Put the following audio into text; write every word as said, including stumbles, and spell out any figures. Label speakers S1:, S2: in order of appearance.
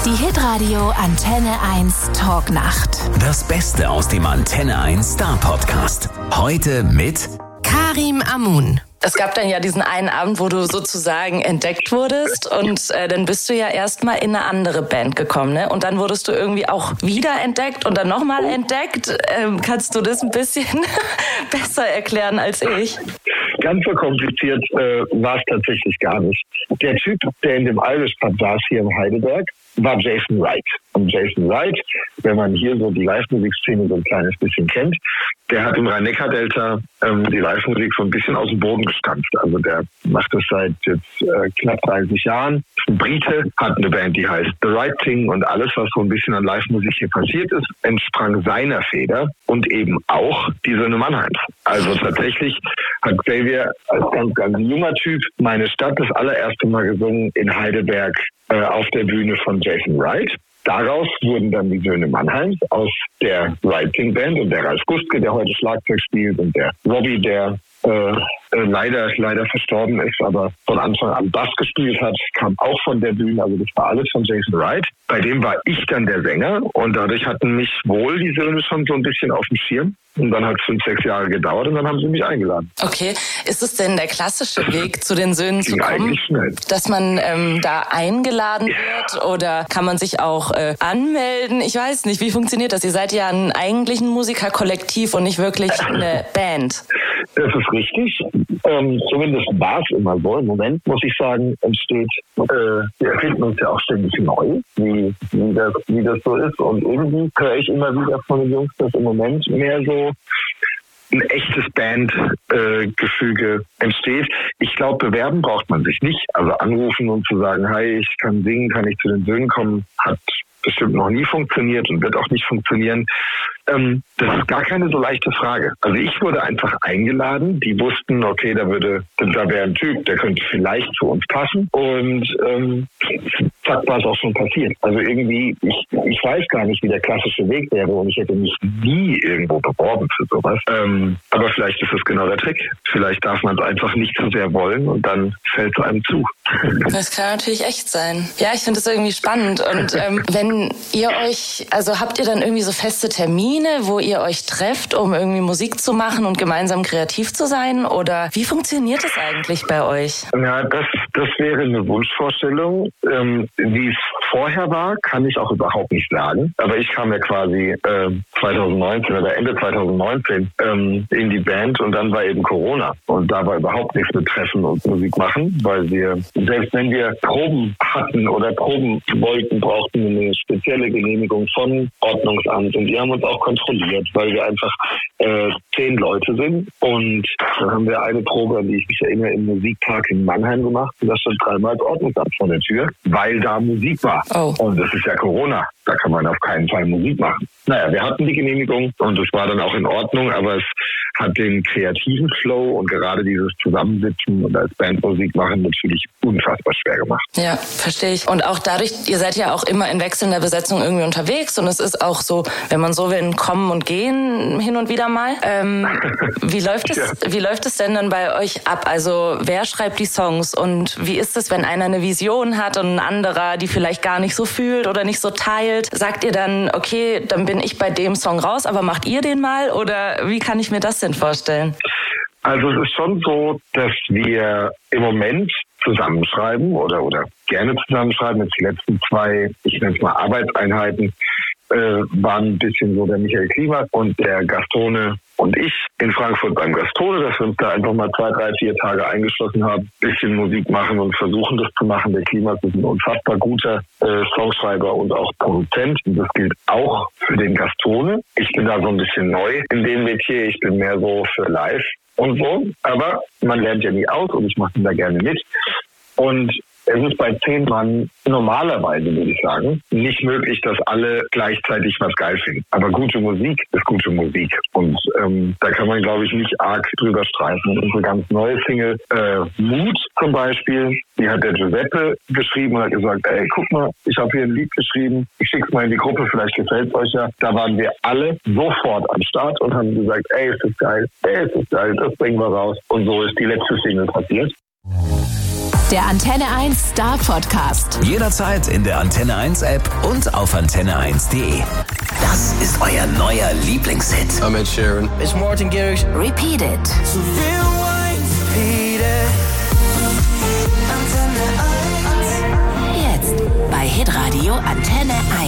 S1: Die Hitradio Antenne eins Talknacht.
S2: Das Beste aus dem Antenne eins Star Podcast. Heute mit
S1: Karim Amun.
S3: Es gab dann ja diesen einen Abend, wo du sozusagen entdeckt wurdest und äh, dann bist du ja erstmal in eine andere Band gekommen, ne? Und dann wurdest du irgendwie auch wieder entdeckt und dann nochmal entdeckt. Ähm, kannst du das ein bisschen besser erklären als ich?
S4: Ganz so kompliziert äh, war es tatsächlich gar nicht. Der Typ, der in dem Irish-Pub saß hier in Heidelberg, war Jason Wright. Und Jason Wright, wenn man hier so die Live-Musik-Szene so ein kleines bisschen kennt, der hat im Rhein-Neckar-Delta ähm, die Live-Musik so ein bisschen aus dem Boden gestampft. Also der macht das seit jetzt äh, knapp dreißig Jahren. Ist ein Brite, hat eine Band, die heißt The Right Thing, und alles, was so ein bisschen an Live-Musik hier passiert ist, entsprang seiner Feder und eben auch die Söhne Mannheims. Also tatsächlich hat Xavier als ganz, ganz junger Typ Meine Stadt das allererste Mal gesungen in Heidelberg äh, auf der Bühne von Jason Wright. Daraus wurden dann die Söhne Mannheims aus der Writing Band und der Ralf Gustke, der heute Schlagzeug spielt, und der Robbie, der äh, äh, leider leider verstorben ist, aber von Anfang an Bass gespielt hat, kam auch von der Bühne. Also das war alles von Jason Wright. Bei dem war ich dann der Sänger und dadurch hatten mich wohl die Söhne schon so ein bisschen auf dem Schirm. Und dann hat es fünf, sechs Jahre gedauert und dann haben sie mich eingeladen.
S3: Okay, ist es denn der klassische Weg, zu den Söhnen zu kommen, dass man ähm, da eingeladen wird, oder kann man sich auch äh, anmelden? Ich weiß nicht, wie funktioniert das? Ihr seid ja ein eigentlich ein Musikerkollektiv und nicht wirklich eine Band.
S4: Das ist richtig. Ähm, zumindest war es immer so. Im Moment, muss ich sagen, entsteht, äh, wir erfinden uns ja auch ständig neu, wie, wie, das, wie das so ist. Und irgendwie höre ich immer wieder von den Jungs, dass im Moment mehr so ein echtes Bandgefüge äh, entsteht. Ich glaube, bewerben braucht man sich nicht. Also anrufen und zu sagen, hi, ich kann singen, kann ich zu den Söhnen kommen, hat bestimmt noch nie funktioniert und wird auch nicht funktionieren. Ähm, das ist gar keine so leichte Frage. Also ich wurde einfach eingeladen. Die wussten, okay, da würde, da wäre ein Typ, der könnte vielleicht zu uns passen. Und ähm, zack, war es auch schon passiert. Also irgendwie, ich, ich weiß gar nicht, wie der klassische Weg wäre, und ich hätte mich nie irgendwo beworben für sowas. Ähm, aber vielleicht ist es genau der Trick. Vielleicht darf man es einfach nicht zu sehr wollen und dann fällt es einem zu.
S3: Das kann natürlich echt sein. Ja, ich finde das irgendwie spannend. Und ähm, wenn ihr euch, also habt ihr dann irgendwie so feste Termine, wo ihr euch trefft, um irgendwie Musik zu machen und gemeinsam kreativ zu sein? Oder wie funktioniert das eigentlich bei euch?
S4: Ja, das, das wäre eine Wunschvorstellung. Ähm, wie es vorher war, kann ich auch überhaupt nicht sagen. Aber ich kam ja quasi äh, zwanzig neunzehn oder Ende zwanzig neunzehn ähm, in die Band, und dann war eben Corona. Und da war überhaupt nichts mit Treffen und Musik machen, weil wir, selbst wenn wir Proben hatten oder Proben wollten, brauchten wir eine spezielle Genehmigung von Ordnungsamt. Und die haben uns auch kontrolliert, weil wir einfach äh, zehn Leute sind. Und dann haben wir eine Probe, an die ich mich erinnere, im Musikpark in Mannheim gemacht. Und da stand dreimal das Ordnungsamt vor der Tür, weil da Musik war.
S3: Oh.
S4: Und das ist ja Corona. Da kann man auf keinen Fall Musik machen. Naja, wir hatten die Genehmigung und es war dann auch in Ordnung, aber es hat den kreativen Flow und gerade dieses Zusammensitzen und als Band Musik machen natürlich unfassbar schwer gemacht.
S3: Ja, verstehe ich. Und auch dadurch, ihr seid ja auch immer in wechselnder Besetzung irgendwie unterwegs, und es ist auch so, wenn man so will, ein Kommen und Gehen hin und wieder mal. Ähm, wie läuft es, ja. wie läuft es denn dann bei euch ab? Also wer schreibt die Songs und wie ist es, wenn einer eine Vision hat und ein anderer die vielleicht gar nicht so fühlt oder nicht so teilt? Sagt ihr dann, okay, dann bin ich bei dem Song raus, aber macht ihr den mal? Oder wie kann ich mir das denn vorstellen?
S4: Also es ist schon so, dass wir im Moment zusammenschreiben oder, oder gerne zusammenschreiben. Jetzt die letzten zwei, ich nenne es mal Arbeitseinheiten, äh, waren ein bisschen so der Michael Klimak und der Gastone und ich in Frankfurt beim Gastone, dass wir uns da einfach mal zwei, drei, vier Tage eingeschlossen haben, bisschen Musik machen und versuchen, das zu machen. Der Klimak ist ein unfassbar guter äh, Songschreiber und auch Produzent. Und das gilt auch für den Gastone. Ich bin da so ein bisschen neu in dem Metier. Ich bin mehr so für live und so. Aber man lernt ja nie aus und ich mache da gerne mit. Und es ist bei zehn Mann normalerweise, würde ich sagen, nicht möglich, dass alle gleichzeitig was geil finden. Aber gute Musik ist gute Musik. Und ähm, da kann man, glaube ich, nicht arg drüber streiten. Und unsere ganz neue Single, äh, Mut zum Beispiel, die hat der Giuseppe geschrieben und hat gesagt, ey, guck mal, ich habe hier ein Lied geschrieben, ich schick's mal in die Gruppe, vielleicht gefällt's euch ja. Da waren wir alle sofort am Start und haben gesagt, ey, ist das geil, ey, ist das geil, das bringen wir raus. Und so ist die letzte Single passiert.
S1: Der Antenne eins Star Podcast.
S2: Jederzeit in der Antenne eins App und auf antenne eins punkt de. Das ist euer neuer Lieblingshit.
S5: I'm Ed Sheeran.
S6: It's Martin Garrix.
S1: Repeat it.
S7: So rewind, repeat it. Antenne eins.
S1: Jetzt bei Hitradio Antenne eins.